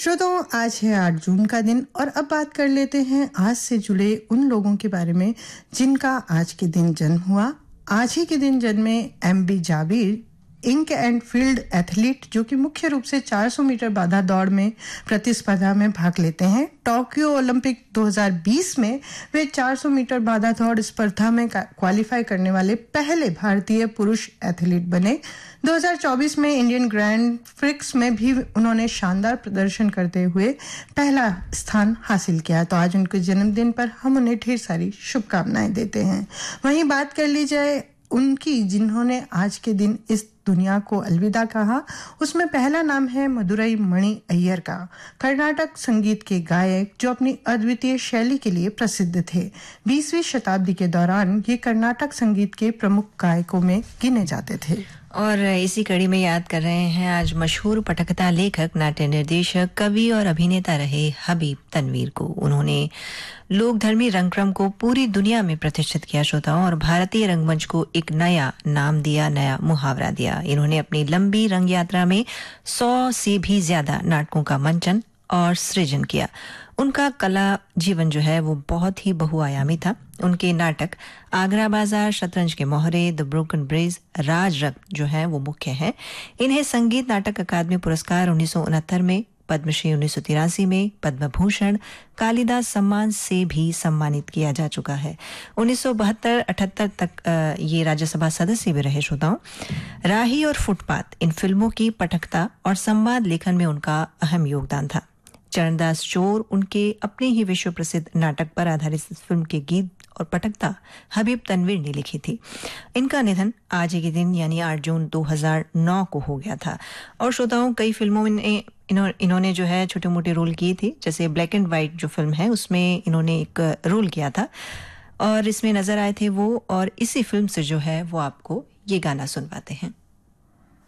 श्रोताओं, आज है 8 जून का दिन और अब बात कर लेते हैं आज से जुड़े उन लोगों के बारे में जिनका आज के दिन जन्म हुआ। आज ही के दिन जन्मे MB. Jabir, ink and field athlete जो कि मुख्य रूप से 400 मीटर बाधा दौड़ में प्रतिस्पर्धा में भाग लेते हैं। टोक्यो ओलंपिक 2020 में वे 400 मीटर बाधा दौड़ स्पर्धा में क्वालिफाई करने वाले पहले भारतीय पुरुष एथलीट बने। 2024 में इंडियन ग्रैंड प्रिक्स में भी उन्होंने शानदार प्रदर्शन करते हुए पहला स्थान हासिल किया। तो आज उनके जन्मदिन पर हम उन्हें ढेर सारी शुभकामनाएं देते हैं। वहीं बात कर ली जाए उनकी जिन्होंने आज के दिन इस दुनिया को अलविदा कहा, उसमें पहला नाम है मदुरई मणि अय्यर का। कर्नाटक संगीत के गायक जो अपनी अद्वितीय शैली के लिए प्रसिद्ध थे। 20वीं शताब्दी के दौरान ये कर्नाटक संगीत के प्रमुख गायकों में गिने जाते थे। और इसी कड़ी में याद कर रहे हैं आज मशहूर पटकथा लेखक, नाट्य निर्देशक, कवि और अभिनेता रहे हबीब तनवीर को। उन्होंने लोकधर्मी रंगक्रम को पूरी दुनिया में प्रतिष्ठित किया श्रोताओं, और भारतीय रंगमंच को एक नया नाम दिया, नया मुहावरा दिया। इन्होंने अपनी लंबी रंग यात्रा में 100 से भी ज्यादा नाटकों का मंचन और सृजन किया। उनका कला जीवन जो है वो बहुत ही बहुआयामी था। उनके नाटक आगरा बाजार, शतरंज के मोहरे, द ब्रोकन ब्रिज, राज रक्त जो है वो मुख्य है। इन्हें संगीत नाटक अकादमी पुरस्कार 1969 में, पद्मश्री 1983 में, पद्म भूषण, कालिदास सम्मान से भी सम्मानित किया जा चुका है। 1972-78 तक ये राज्यसभा सदस्य भी रहे श्रोताओं। राही और फुटपाथ इन फिल्मों की पटकथा और संवाद लेखन में उनका अहम योगदान था। चरणदास चोर उनके अपने ही विश्व प्रसिद्ध नाटक पर आधारित इस फिल्म के गीत और पटकथा हबीब तनवीर ने लिखी थी। इनका निधन आज ही के दिन यानी 8 जून 2009 को हो गया था। और श्रोताओं, कई फिल्मों में इन्होंने जो है छोटे मोटे रोल किए थे, जैसे ब्लैक एंड व्हाइट जो फिल्म है उसमें इन्होंने एक रोल किया था और इसमें नजर आए थे वो। और इसी फिल्म से जो है वो आपको ये गाना सुनवाते हैं।